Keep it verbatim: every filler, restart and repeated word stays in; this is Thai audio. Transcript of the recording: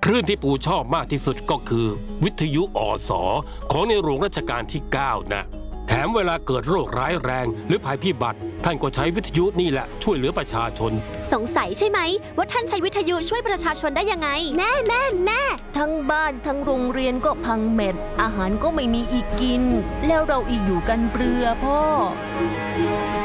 คลื่นที่ปู่ชอบมากที่สุดก็คือวิทยุอสของในหลวงรัชกาลที่เก้านะแถมเวลาเกิดโรคร้ายแรงหรือภัยพิบัติท่านก็ใช้วิทยุนี่แหละช่วยเหลือประชาชนสงสัยใช่ไหมว่าท่านใช้วิทยุช่วยประชาชนได้ยังไงแม่แม่แม่ทั้งบ้านทั้งโรงเรียนก็พังเม็ดอาหารก็ไม่มีอีกกินแล้วเราอีกอยู่กันเปลือพ่อ